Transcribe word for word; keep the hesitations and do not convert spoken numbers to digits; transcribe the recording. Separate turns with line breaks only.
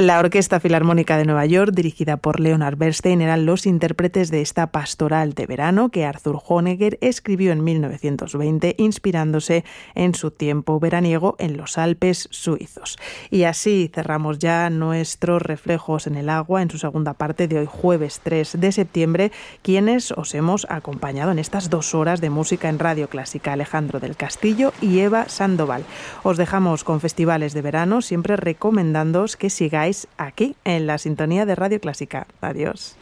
La Orquesta Filarmónica de Nueva York, dirigida por Leonard Bernstein, eran los intérpretes de esta pastoral de verano que Arthur Honegger escribió en mil novecientos veinte, inspirándose en su tiempo veraniego en los Alpes suizos. Y así cerramos ya nuestros reflejos en el agua en su segunda parte de hoy, jueves tres de septiembre, quienes os hemos acompañado en estas dos horas de música en Radio Clásica, Alejandro del Castillo y Eva Sandoval. Os dejamos con festivales de verano, siempre recomendándoos que sigáis aquí en la sintonía de Radio Clásica. Adiós.